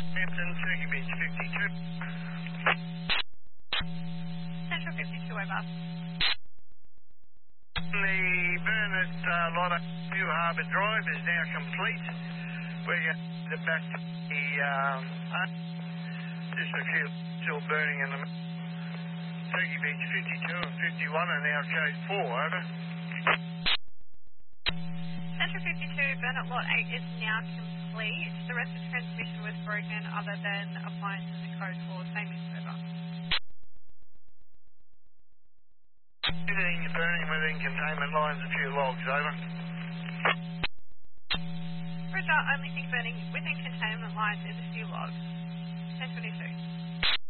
Hampton, Turkey Beach 52. Central 52 over. The burn at Lotto New Harbour Drive is now complete. We're going to back to the just a few still burning in the Turkey Beach 52 and 51 are now code 4, over. Central 52, burn at lot 8 is now complete. The rest of transmission was broken other than appliances and code 4. Same is over. Everything's burning within containment lines, a few logs, over. Roger, only thing burning within containment lines is a few logs. 1022.